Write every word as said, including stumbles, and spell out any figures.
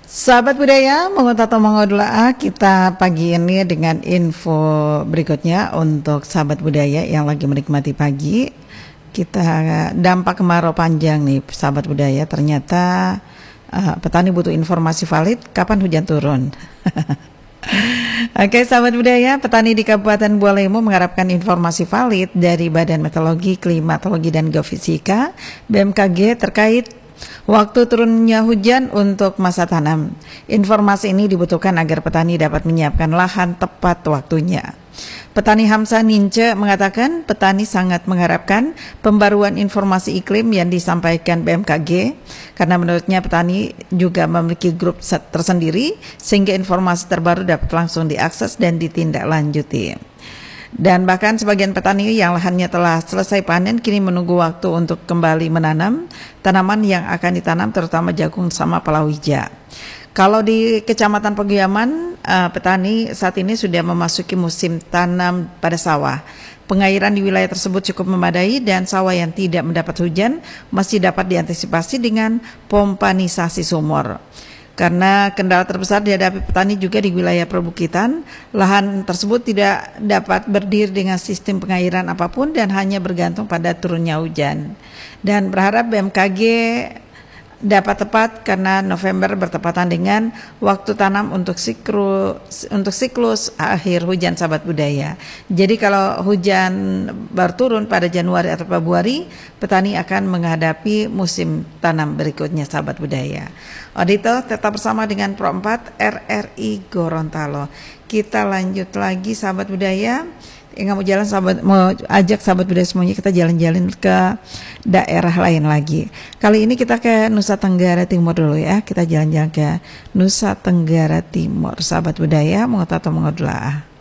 Sahabat budaya, mengutat mengodolaah kita pagi ini dengan info berikutnya untuk sahabat budaya yang lagi menikmati pagi. Kita dampak kemarau panjang nih sahabat budaya, ternyata uh, petani butuh informasi valid kapan hujan turun. Oke sahabat budaya, petani di Kabupaten Bualemo mengharapkan informasi valid dari Badan Meteorologi, Klimatologi dan Geofisika B M K G terkait waktu turunnya hujan untuk masa tanam. Informasi ini dibutuhkan agar petani dapat menyiapkan lahan tepat waktunya. Petani Hamzah Nince mengatakan petani sangat mengharapkan pembaruan informasi iklim yang disampaikan B M K G karena menurutnya petani juga memiliki grup tersendiri sehingga informasi terbaru dapat langsung diakses dan ditindaklanjuti. Dan bahkan sebagian petani yang lahannya telah selesai panen kini menunggu waktu untuk kembali menanam tanaman yang akan ditanam, terutama jagung sama palawija. Kalau di Kecamatan Pegiaman, uh, petani saat ini sudah memasuki musim tanam pada sawah. Pengairan di wilayah tersebut cukup memadai dan sawah yang tidak mendapat hujan masih dapat diantisipasi dengan pompanisasi sumur. Karena kendala terbesar dihadapi petani juga di wilayah perbukitan, lahan tersebut tidak dapat berdiri dengan sistem pengairan apapun dan hanya bergantung pada turunnya hujan. Dan berharap B M K G dapat tepat karena November bertepatan dengan waktu tanam untuk siklus, untuk siklus akhir hujan sahabat budaya. Jadi kalau hujan berturun pada Januari atau Februari, petani akan menghadapi musim tanam berikutnya sahabat budaya. Odito tetap bersama dengan Pro empat R R I Gorontalo. Kita lanjut lagi sahabat budaya. Yang mau jalan sahabat, mau ajak sahabat budaya semuanya kita jalan-jalan ke daerah lain lagi. Kali ini kita ke Nusa Tenggara Timur dulu ya. Kita jalan-jalan ke Nusa Tenggara Timur. Sahabat budaya, mau atau mau